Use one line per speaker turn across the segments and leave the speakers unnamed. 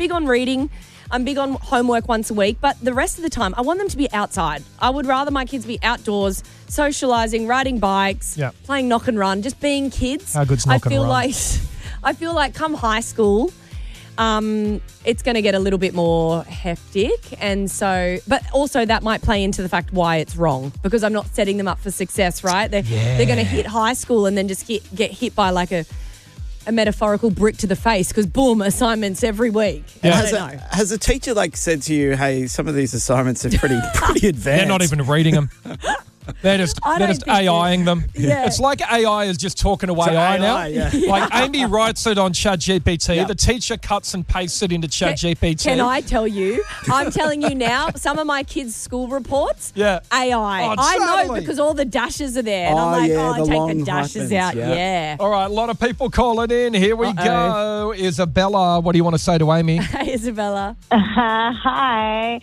big on reading. I'm big on homework once a week, but the rest of the time, I want them to be outside. I would rather my kids be outdoors, socialising, riding bikes, playing knock and run, just being kids.
How good's knock and run?
I feel like come high school, it's going to get a little bit more hectic. And so, but also that might play into the fact why it's wrong, because I'm not setting them up for success, right? They're going to hit high school and then just get hit by like a metaphorical brick to the face because, boom, assignments every week.
Yeah. Has a teacher said to you, hey, some of these assignments are pretty advanced?
They're not even reading them. They're just AIing them.
Yeah.
It's like AI is just talking to AI now.
Yeah.
Like Amy writes it on ChatGPT. The teacher cuts and pastes it into ChatGPT.
Can I tell you? I'm telling you now, some of my kids' school reports, AI.
Oh,
I know
totally.
because all the dashes are there. And I'm like, I take the dashes out. Yeah.
All right, a lot of people calling in. Here we go. Isabella, what do you want to say to Amy?
Hey, Isabella.
Hi.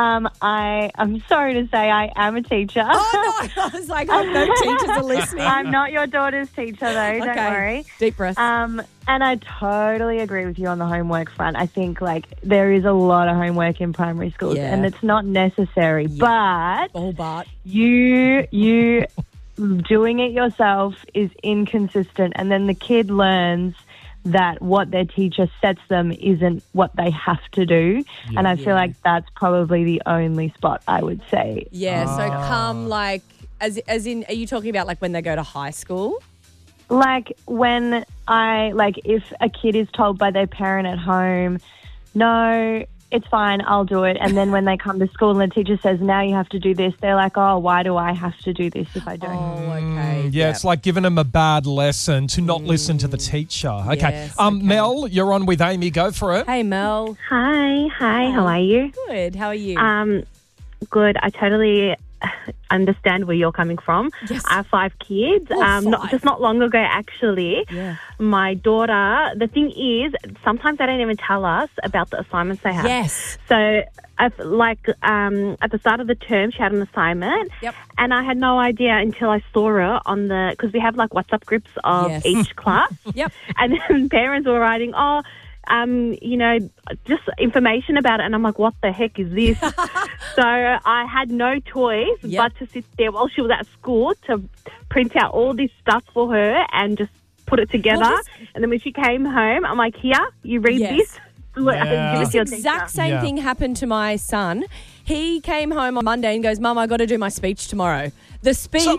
I'm sorry to say I am a teacher.
Oh, no. I was like, I hope no teachers are listening.
I'm not your daughter's teacher, though. Don't worry.
Deep breath.
And I totally agree with you on the homework front. I think, there is a lot of homework in primary schools, and it's not necessary.
Yeah.
But you doing it yourself is inconsistent, and then the kid learns that what their teacher sets them isn't what they have to do. Yeah. And I feel like that's probably the only spot I would say.
Yeah, so come as in, are you talking about when they go to high school?
When if a kid is told by their parent at home, no, it's fine, I'll do it. And then when they come to school and the teacher says, now you have to do this, they're like, oh, why do I have to do this if I don't?
Oh, okay.
Yeah, it's like giving them a bad lesson to not listen to the teacher. Okay.
Yes, okay.
Mel, you're on with Amy. Go for it.
Hey, Mel.
Hi. How are you?
Good. How are you?
Good. I totally understand where you're coming from.
Yes.
I have 5 kids. Not long ago, actually.
Yeah.
My daughter, the thing is, sometimes they don't even tell us about the assignments they have.
Yes.
So, at the start of the term, she had an assignment.
Yep.
And I had no idea until I saw her because we have WhatsApp groups of each class.
Yep.
And then parents were writing, just information about it. And I'm like, what the heck is this? So I had no choice but to sit there while she was at school to print out all this stuff for her and just put it together. And then when she came home, I'm like, here, you read this.
This exact same thing happened to my son. He came home on Monday and goes, Mum, I got to do my speech tomorrow. The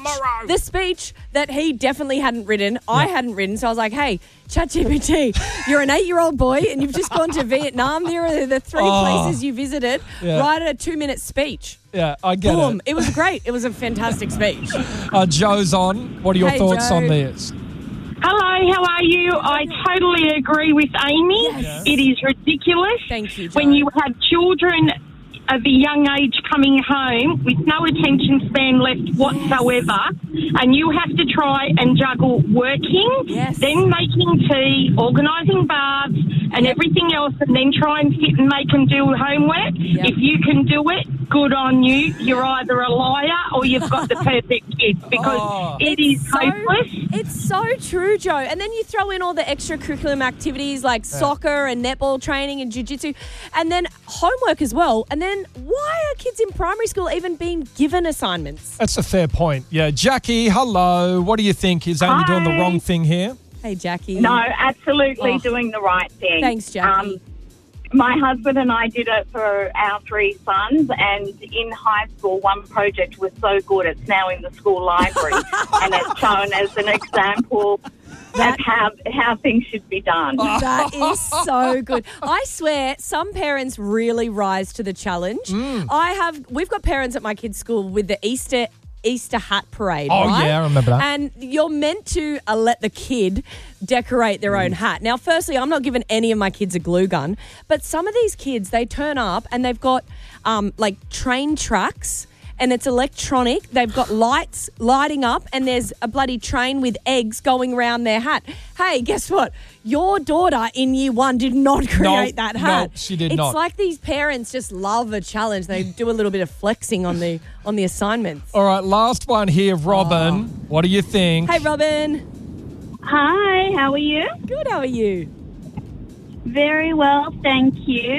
speech that he definitely hadn't written, I hadn't written. So I was like, hey, ChatGPT, you're an 8-year-old boy and you've just gone to Vietnam. There are the 3 places you visited. Write a 2-minute speech.
Yeah, I get
Boom.
it.
It was great. It was a fantastic speech.
Joe's on. What are your thoughts on this?
Hello, how are you? I totally agree with Amy.
Yes.
It is ridiculous.
Thank you, Jo.
When you have children of a young age coming home with no attention span left whatsoever, and you have to try and juggle working, then making tea, organising baths and everything else, and then try and sit and make them do homework. If you can do it, good on you. You're either a liar or you've got the perfect kids, because it is hopeless.
It's so true, Joe. And then you throw in all the extracurricular activities like soccer and netball training and jiu-jitsu, and then homework as well. And then why are kids in primary school even being given assignments?
That's a fair point. Yeah. Jackie, hello. What do you think? Is Amy doing the wrong thing here?
Hey, Jackie.
No, absolutely doing the right thing.
Thanks, Jackie.
My husband and I did it for our 3 sons, and in high school, one project was so good it's now in the school library, and it's shown as an example of how things should be done.
That is so good. I swear, some parents really rise to the challenge. We've got parents at my kids' school with the Easter hat parade, right?
Yeah, I remember that.
And you're meant to let the kid decorate their own hat. Now, firstly, I'm not giving any of my kids a glue gun, but some of these kids, they turn up and they've got train tracks, and it's electronic. They've got lights lighting up, and there's a bloody train with eggs going around their hat. Hey, guess what? Your daughter in year 1 did not create that hat.
No, she did not.
It's like these parents just love a challenge. They do a little bit of flexing on the assignments.
All right, last one here, Robin. What do you think?
Hey, Robin.
Hi, how are you?
Good, how are you?
Very well, thank you.